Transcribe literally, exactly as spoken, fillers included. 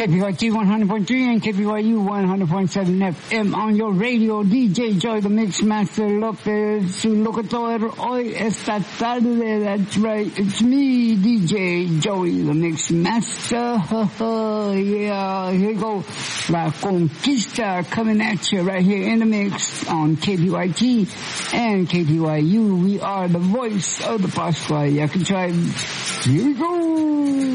K P Y T one hundred point three and K P Y U one hundred point seven F M on your radio. D J Joey, the Mix Master Lopez, su locutor hoy esta tarde. That's right, it's me, D J Joey, the Mix Master. Yeah, here you go. La Conquista coming at you right here in the mix on K P Y T and K P Y U. We are the voice of the Pascua Yaqui tribe. Here we go.